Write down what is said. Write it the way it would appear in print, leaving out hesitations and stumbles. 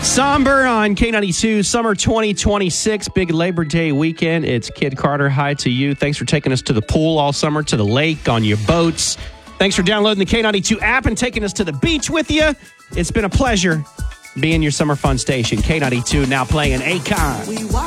Somber on K92, summer 2026, big Labor Day weekend. It's Kid Carter. Hi to you. Thanks for taking us to the pool all summer, to the lake, on your boats. Thanks for downloading the K92 app and taking us to the beach with you. It's been a pleasure being your summer fun station. K92 now playing Akon.